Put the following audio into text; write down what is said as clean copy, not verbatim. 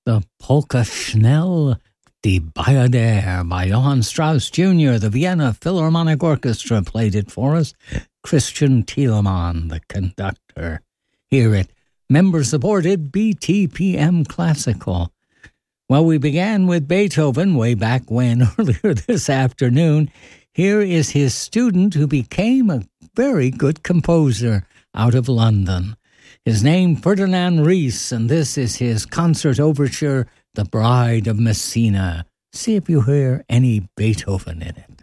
The Polka Schnell Die Bayadere by Johann Strauss Jr. The Vienna Philharmonic Orchestra played it for us. Christian Thielemann, the conductor. Here at member-supported BTPM Classical. Well, we began with Beethoven way back when, earlier this afternoon. Here is his student who became a very good composer out of London. His name, Ferdinand Ries, and this is his concert overture, The Bride of Messina. See if you hear any Beethoven in it.